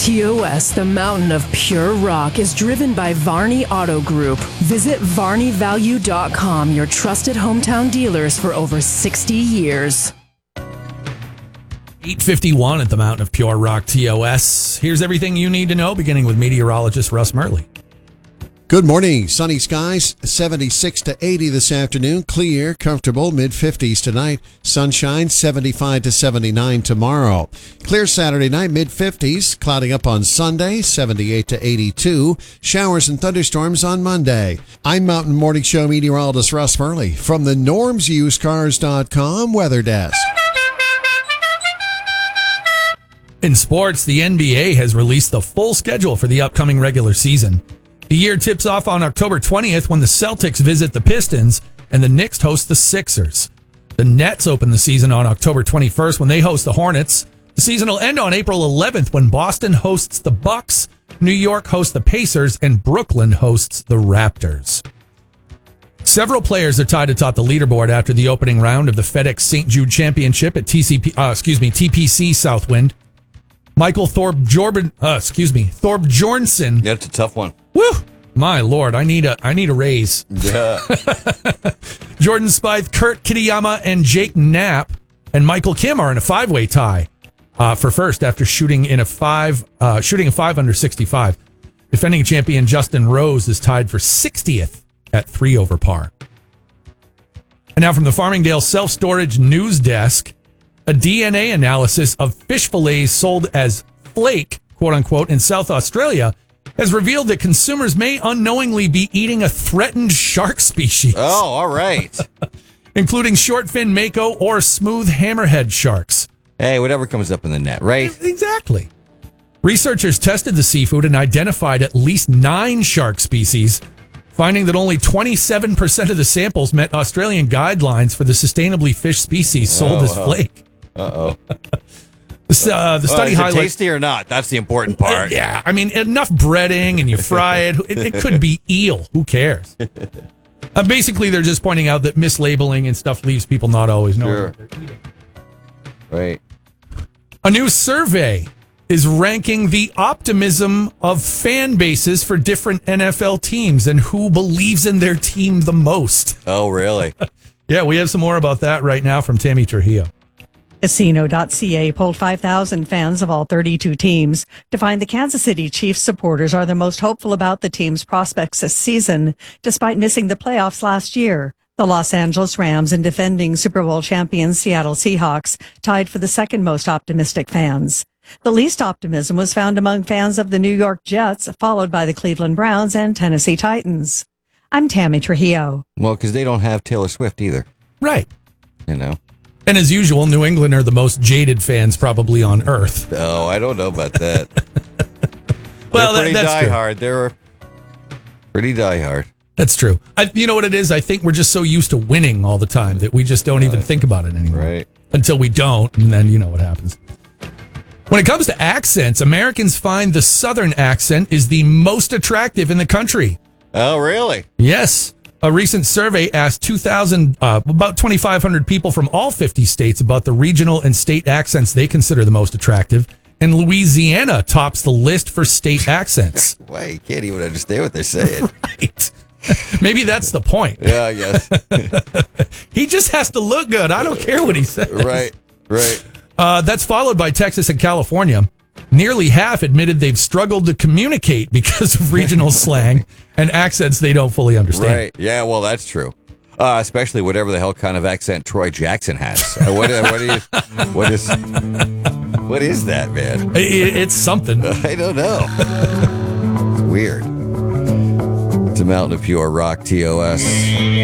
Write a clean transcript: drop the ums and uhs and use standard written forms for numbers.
TOS, the mountain of pure rock, is driven by Varney Auto Group. Visit VarneyValue.com, your trusted hometown dealers for over 60 years. 8:51 at the mountain of pure rock TOS. Here's everything you need to know, beginning with meteorologist Russ Murley. Good morning. Sunny skies, 76 to 80 this afternoon. Clear, comfortable, mid-50s tonight. Sunshine, 75 to 79 tomorrow. Clear Saturday night, mid-50s. Clouding up on Sunday, 78 to 82. Showers and thunderstorms on Monday. I'm Mountain Morning Show meteorologist Russ Murley from the NormsUseCars.com weather desk. In sports, the NBA has released the full schedule for the upcoming regular season. The year tips off on October 20th when the Celtics visit the Pistons and the Knicks host the Sixers. The Nets open the season on October 21st when they host the Hornets. The season will end on April 11th when Boston hosts the Bucks, New York hosts the Pacers, and Brooklyn hosts the Raptors. Several players are tied atop the leaderboard after the opening round of the FedEx St. Jude Championship at TPC Southwind. Michael Thorpe Bjornsson. Yeah, it's a tough one. Woo! My Lord, I need a raise. Yeah. Jordan Spieth, Kurt Kitayama, and Jake Knapp and Michael Kim are in a five-way tie for first after shooting a 5 under 65. Defending champion Justin Rose is tied for 60th at 3 over par. And now from the Farmingdale Self-Storage News Desk, a DNA analysis of fish fillets sold as flake, quote unquote, in South Australia has revealed that consumers may unknowingly be eating a threatened shark species. Oh, all right. Including short-fin mako or smooth hammerhead sharks. Hey, whatever comes up in the net, right? Exactly. Researchers tested the seafood and identified at least 9 shark species, finding that only 27% of the samples met Australian guidelines for the sustainably fished species sold as flake. Uh-oh. The study is it highlights tasty or not? That's the important part. Yeah, I mean, enough breading and you fry it. It could be eel. Who cares? Basically, they're just pointing out that mislabeling and stuff leaves people not always knowing what they're eating. Right. A new survey is ranking the optimism of fan bases for different NFL teams and who believes in their team the most. Oh, really? Yeah, we have some more about that right now from Tammy Trujillo. Casino.ca polled 5,000 fans of all 32 teams to find the Kansas City Chiefs supporters are the most hopeful about the team's prospects this season, despite missing the playoffs last year. The Los Angeles Rams and defending Super Bowl champions Seattle Seahawks tied for the second most optimistic fans. The least optimism was found among fans of the New York Jets, followed by the Cleveland Browns and Tennessee Titans. I'm Tammy Trujillo. Well, because they don't have Taylor Swift either. Right. You know. And as usual, New England are the most jaded fans probably on earth. Oh, I don't know about that. Well, they're pretty that's diehard. true. They're pretty diehard. That's true. You know what it is? I think we're just so used to winning all the time that we just don't even think about it anymore. Right. Until we don't, and then you know what happens. When it comes to accents, Americans find the Southern accent is the most attractive in the country. Oh, really? Yes. A recent survey asked about 2,500 people from all 50 states about the regional and state accents they consider the most attractive. And Louisiana tops the list for state accents. Why? You can't even understand what they're saying. Right. Maybe that's the point. Yeah, I guess. He just has to look good. I don't care what he says. Right. That's followed by Texas and California. Nearly half admitted they've struggled to communicate because of regional slang and accents they don't fully understand. Right. Yeah, well, that's true. Especially whatever the hell kind of accent Troy Jackson has. What is that, man? It's something. I don't know. It's weird. It's a mountain of pure rock, TOS.